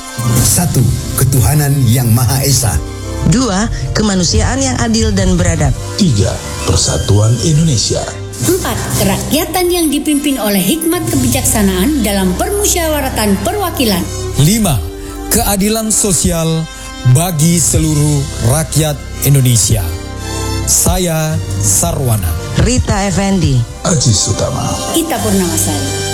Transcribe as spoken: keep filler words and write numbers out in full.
Satu, ketuhanan yang Maha Esa. Dua, kemanusiaan yang adil dan beradab. Tiga, persatuan Indonesia. Empat, kerakyatan yang dipimpin oleh hikmat kebijaksanaan dalam permusyawaratan perwakilan. Lima, keadilan sosial bagi seluruh rakyat Indonesia. Saya Sarwana. Rita Effendi. Aji Sutama. Ita Purnamasari.